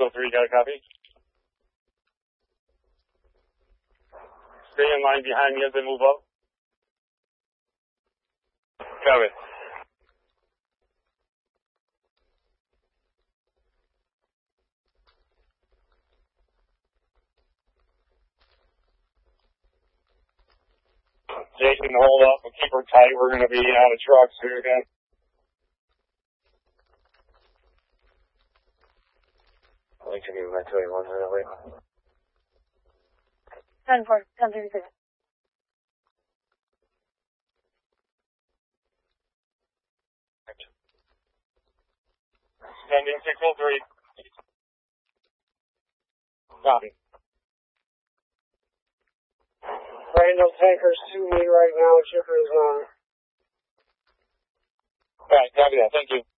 603, got a copy? Stay in line behind me as they move up. Copy. Jason, hold up. We'll keep her tight. We're going to be out of trucks here again. I can give that to you one minute later. 10-4, 10-36. Sending 603. Copy. Random tankers to me right now. Chipper is on. All right, copy that. Thank you.